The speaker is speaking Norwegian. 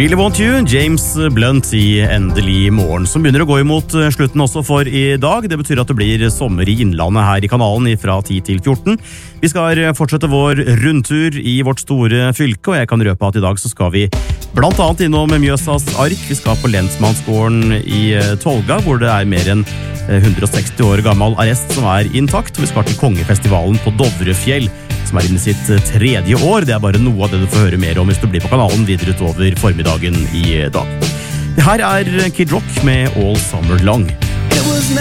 Really Want You, James Blunt i Endelig morgen, som begynner å gå imot slutten også for i dag. Det betyr at det blir sommer i innlandet her i kanalen fra 10 til 14. Vi skal fortsette vår rundtur i vårt store fylke, og jeg kan røpe at i dag så skal vi blant annet innom Mjøsas ark. Vi skal på lensmannsgården i Tolga, hvor det er mer enn 160 år gammel arrest som er intakt. Vi skal til Kongefestivalen på Dovrefjell, som er inne i sitt 3. år. Det er bare noe av det du får høre mer om hvis du blir på kanalen videre utover formiddagen i dag. Det her er Kid Rock med All Summer Long.